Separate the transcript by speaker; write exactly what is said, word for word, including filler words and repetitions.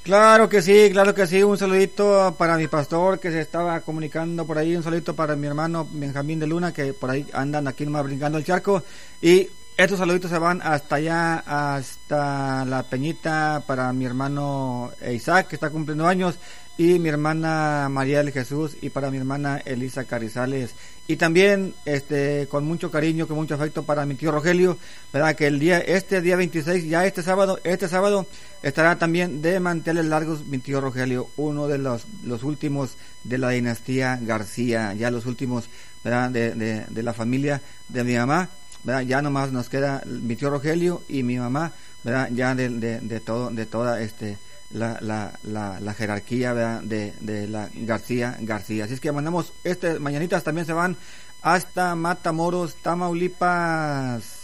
Speaker 1: Claro que sí, claro que sí, un saludito para mi pastor que se estaba comunicando por ahí, un saludito para mi hermano Benjamín de Luna que por ahí andan aquí nomás brincando el charco, y estos saluditos se van hasta allá, hasta La Peñita, para mi hermano Isaac que está cumpliendo años, y mi hermana María del Jesús, y para mi hermana Elisa Carrizales, y también este con mucho cariño, con mucho afecto para mi tío Rogelio, verdad que el día este día veintiséis, ya este sábado, este sábado estará también de manteles largos mi tío Rogelio, uno de los los últimos de la dinastía García, ya los últimos, ¿verdad? De, de, de la familia de mi mamá, ¿verdad? Ya nomás nos queda mi tío Rogelio y mi mamá, ¿verdad? Ya de, de, de todo, de toda este la, la, la, la jerarquía, ¿verdad? De, de la García García. Así es que mandamos este mañanitas también se van hasta Matamoros, Tamaulipas.